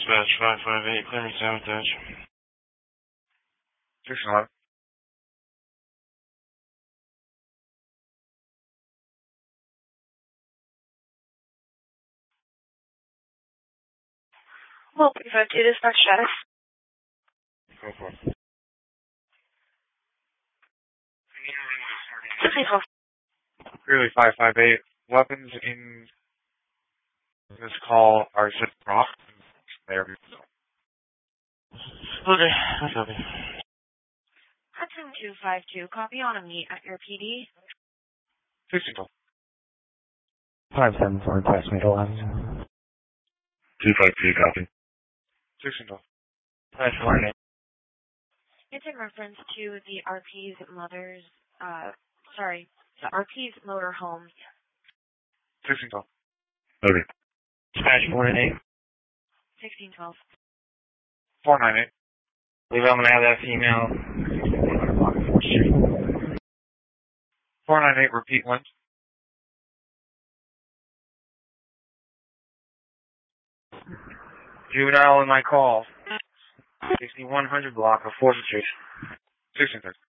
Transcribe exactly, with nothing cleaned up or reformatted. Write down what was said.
Dispatch five five eight, clear me sabotage. six eleven. Well, three five two, dispatch status. Go for it. sixteen twelve. Clearly five five eight. Weapons in this call are just props. There. Okay, I copy. Hudson two five two, copy on a meet at your P D. sixteen twelve. five seven four, classmate eleven. two five two, copy. sixteen twelve. five four eight. It's in reference to the R P's mother's, uh, sorry, the R P's motor home. sixteen twelve. Okay. Dispatch four nine eight. sixteen twelve. four nine eight. Believe I'm gonna have that female. four nine eight, repeat once. Juvenile in my call. sixty-one hundred block of Fourth Street. sixteen thirty.